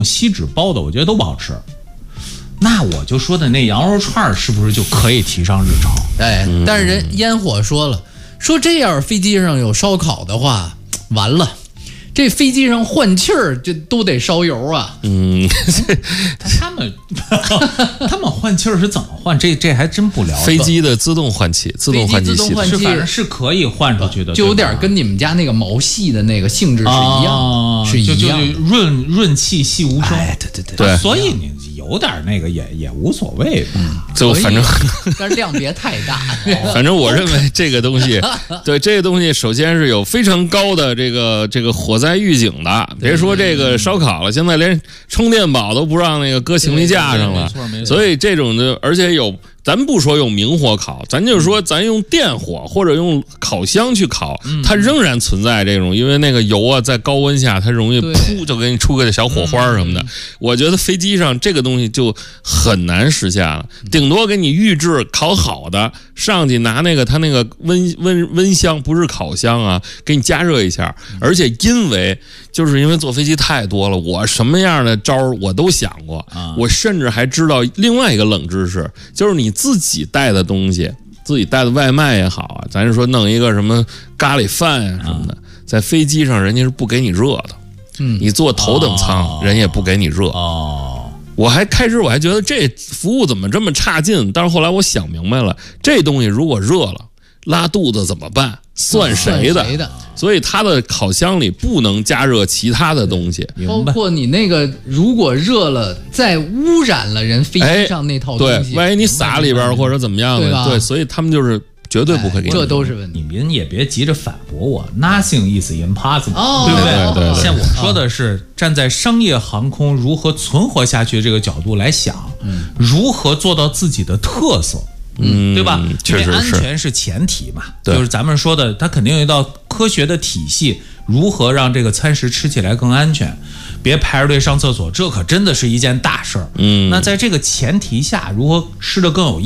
锡纸包的，我觉得都不好吃。那我就说的那羊肉串是不是就可以提上日程？ 哎，但是人烟火说了，说这要是飞机上有烧烤的话，完了。这飞机上换气儿，这都得烧油啊。 他们换气儿是怎么换？这还真不了解。 飞机的自动换气，自动换气系统是反正是可以换出去的， 就有点跟你们家那个毛细的那个性质是一样，是一样的， 就润气细无声。 哎，对， 所以你有点那个也无所谓。 就反正， 但是量别太大。 反正我认为这个东西，对这个东西，首先是有非常高的这个火灾预警的。别说这个烧烤了，现在连充电宝都不让那个搁行李架上了。 没错。 所以这种的，而且有。咱不说用明火烤，咱就说咱用电火或者用烤箱去烤，它仍然存在这种，因为那个油啊在高温下它容易噗就给你出个小火花什么的。我觉得飞机上这个东西就很难实现了，顶多给你预制烤好的，上去拿那个它那个温箱，不是烤箱啊，给你加热一下。而且因为坐飞机太多了，我什么样的招我都想过，我甚至还知道另外一个冷知识，就是你自己带的东西，自己带的外卖也好啊，咱是说弄一个什么咖喱饭呀什么的，在飞机上人家是不给你热的。你坐头等舱，人也不给你热。开始我还觉得这服务怎么这么差劲，但是后来我想明白了，这东西如果热了，拉肚子怎么办？算谁的？所以它的烤箱里不能加热其他的东西， 包括你那个如果热了，再污染了人飞机上那套东西， 对，万一你撒里边或者怎么样的，对，所以他们就是绝对不会给你， 这都是问题。 你们也别急着反驳我 ，Nothing is impossible， 对不对？ 对。 现在我说的是站在商业航空如何存活下去这个角度来想，如何做到自己的特色。对吧？ 确实是， 因为安全是前提嘛， 对， 就是咱们说的，它肯定有一道科学的体系，如何让这个餐食吃起来更安全，别排着队上厕所，这可真的是一件大事儿。那在这个前提下，如何吃得更有意义？